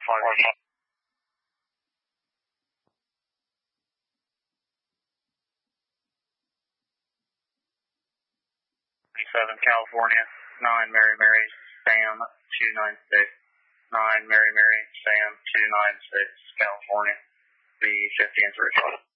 7 California, 9 Mary Mary, Sam 296, 9 Mary Mary, Sam 296, California, B 50 inch Richard.